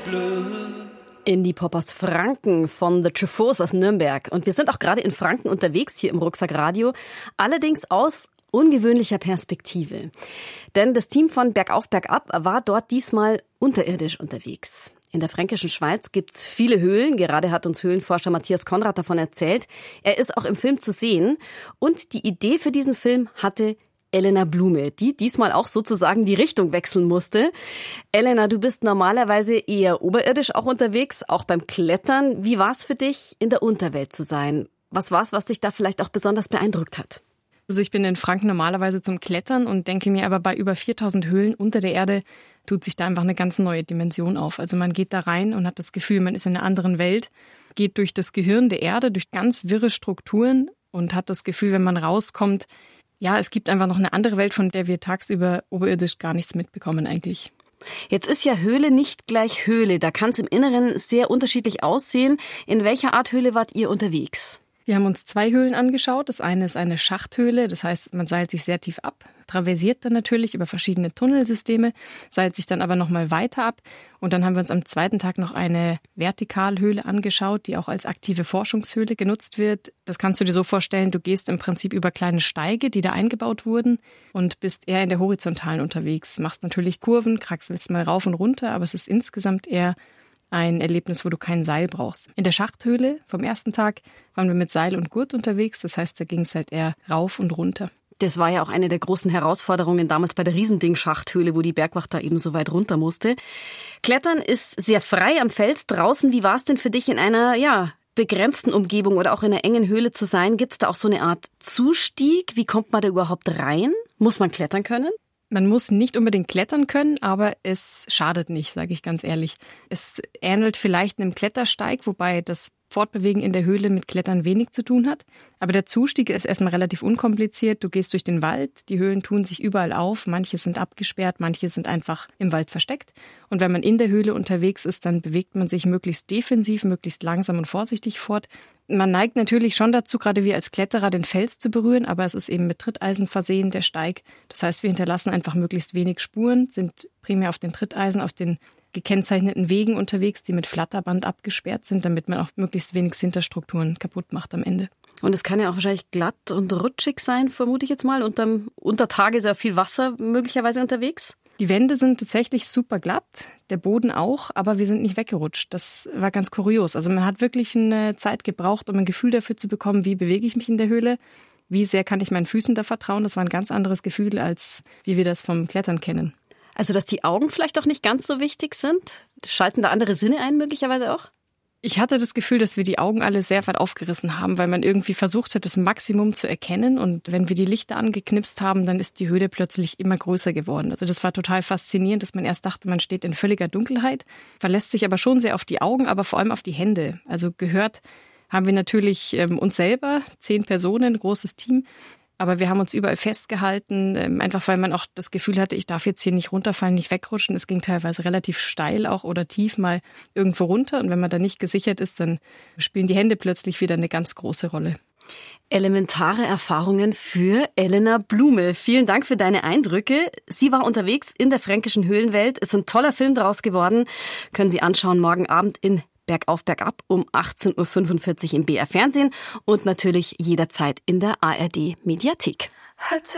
Indie-Pop aus Franken von The Truffaut aus Nürnberg. Und wir sind auch gerade in Franken unterwegs, hier im Rucksackradio. Allerdings aus ungewöhnlicher Perspektive. Denn das Team von Bergauf, Bergab war dort diesmal unterirdisch unterwegs. In der fränkischen Schweiz gibt's viele Höhlen. Gerade hat uns Höhlenforscher Matthias Konrad davon erzählt. Er ist auch im Film zu sehen. Und die Idee für diesen Film hatte Elena Blume, die diesmal auch sozusagen die Richtung wechseln musste. Elena, du bist normalerweise eher oberirdisch auch unterwegs, auch beim Klettern. Wie war es für dich, in der Unterwelt zu sein? Was war es, was dich da vielleicht auch besonders beeindruckt hat? Also ich bin in Franken normalerweise zum Klettern und denke mir aber, bei über 4000 Höhlen unter der Erde tut sich da einfach eine ganz neue Dimension auf. Also man geht da rein und hat das Gefühl, man ist in einer anderen Welt, geht durch das Gehirn der Erde, durch ganz wirre Strukturen und hat das Gefühl, wenn man rauskommt, ja, es gibt einfach noch eine andere Welt, von der wir tagsüber oberirdisch gar nichts mitbekommen eigentlich. Jetzt ist ja Höhle nicht gleich Höhle. Da kann es im Inneren sehr unterschiedlich aussehen. In welcher Art Höhle wart ihr unterwegs? Wir haben uns 2 Höhlen angeschaut. Das eine ist eine Schachthöhle, das heißt, man seilt sich sehr tief ab, traversiert dann natürlich über verschiedene Tunnelsysteme, seilt sich dann aber nochmal weiter ab. Und dann haben wir uns am zweiten Tag noch eine Vertikalhöhle angeschaut, die auch als aktive Forschungshöhle genutzt wird. Das kannst du dir so vorstellen, du gehst im Prinzip über kleine Steige, die da eingebaut wurden und bist eher in der Horizontalen unterwegs. Machst natürlich Kurven, kraxelst mal rauf und runter, aber es ist insgesamt eher ein Erlebnis, wo du kein Seil brauchst. In der Schachthöhle vom ersten Tag waren wir mit Seil und Gurt unterwegs. Das heißt, da ging es halt eher rauf und runter. Das war ja auch eine der großen Herausforderungen damals bei der Riesending-Schachthöhle, wo die Bergwacht da eben so weit runter musste. Klettern ist sehr frei am Fels draußen. Wie war es denn für dich, in einer, begrenzten Umgebung oder auch in einer engen Höhle zu sein? Gibt es da auch so eine Art Zustieg? Wie kommt man da überhaupt rein? Muss man klettern können? Man muss nicht unbedingt klettern können, aber es schadet nicht, sage ich ganz ehrlich. Es ähnelt vielleicht einem Klettersteig, wobei das Fortbewegen in der Höhle mit Klettern wenig zu tun hat. Aber der Zustieg ist erstmal relativ unkompliziert. Du gehst durch den Wald, die Höhlen tun sich überall auf. Manche sind abgesperrt, manche sind einfach im Wald versteckt. Und wenn man in der Höhle unterwegs ist, dann bewegt man sich möglichst defensiv, möglichst langsam und vorsichtig fort. Man neigt natürlich schon dazu, gerade wir als Kletterer, den Fels zu berühren, aber es ist eben mit Tritteisen versehen, der Steig. Das heißt, wir hinterlassen einfach möglichst wenig Spuren, sind primär auf den Tritteisen, auf den gekennzeichneten Wegen unterwegs, die mit Flatterband abgesperrt sind, damit man auch möglichst wenig Sinterstrukturen kaputt macht am Ende. Und es kann ja auch wahrscheinlich glatt und rutschig sein, vermute ich jetzt mal. Unter Tage ist ja viel Wasser möglicherweise unterwegs. Die Wände sind tatsächlich super glatt, der Boden auch, aber wir sind nicht weggerutscht. Das war ganz kurios. Also man hat wirklich eine Zeit gebraucht, um ein Gefühl dafür zu bekommen, wie bewege ich mich in der Höhle, wie sehr kann ich meinen Füßen da vertrauen. Das war ein ganz anderes Gefühl, als wie wir das vom Klettern kennen. Also dass die Augen vielleicht auch nicht ganz so wichtig sind? Schalten da andere Sinne ein möglicherweise auch? Ich hatte das Gefühl, dass wir die Augen alle sehr weit aufgerissen haben, weil man irgendwie versucht hat, das Maximum zu erkennen. Und wenn wir die Lichter angeknipst haben, dann ist die Höhle plötzlich immer größer geworden. Also das war total faszinierend, dass man erst dachte, man steht in völliger Dunkelheit, verlässt sich aber schon sehr auf die Augen, aber vor allem auf die Hände. Also gehört haben wir natürlich uns selber, 10 Personen, großes Team. Aber wir haben uns überall festgehalten, einfach weil man auch das Gefühl hatte, ich darf jetzt hier nicht runterfallen, nicht wegrutschen. Es ging teilweise relativ steil auch oder tief mal irgendwo runter. Und wenn man da nicht gesichert ist, dann spielen die Hände plötzlich wieder eine ganz große Rolle. Elementare Erfahrungen für Elena Blume. Vielen Dank für deine Eindrücke. Sie war unterwegs in der fränkischen Höhlenwelt. Ist ein toller Film daraus geworden. Können Sie anschauen morgen Abend in Bergauf, Bergab um 18.45 Uhr im BR Fernsehen und natürlich jederzeit in der ARD Mediathek.